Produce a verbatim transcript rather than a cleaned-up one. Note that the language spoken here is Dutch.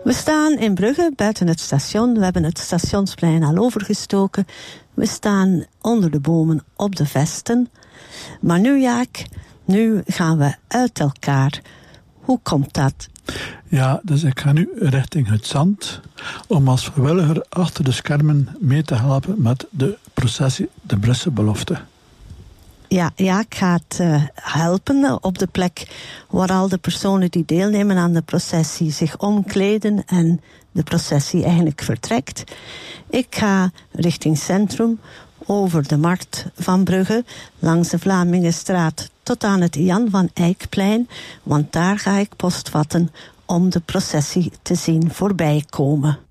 We staan in Brugge, buiten het station. We hebben het stationsplein al overgestoken. We staan onder de bomen op de Vesten. Maar nu, Jaak, nu gaan we uit elkaar. Hoe komt dat? Ja, dus ik ga nu richting het zand om als vrijwilliger achter de schermen mee te helpen met de processie De Brusselbelofte. Ja, ja, ik ga het uh, helpen op de plek waar al de personen die deelnemen aan de processie zich omkleden en de processie eigenlijk vertrekt. Ik ga richting centrum, over de markt van Brugge, langs de Vlamingenstraat tot aan het Jan van Eyckplein, want daar ga ik post vatten om de processie te zien voorbij komen.